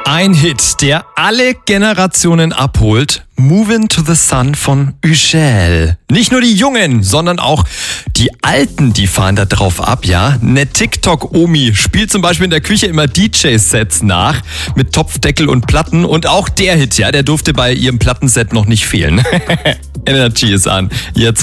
Ein Hit, der alle Generationen abholt. Movin' to the Sun von Üschel. Nicht nur die Jungen, sondern auch die Alten, die fahren da drauf ab, ja. Eine TikTok-Omi spielt zum Beispiel in der Küche immer DJ-Sets nach mit Topfdeckel und Platten. Und auch der Hit, ja, der durfte bei ihrem Plattenset noch nicht fehlen. Energy ist an. Jetzt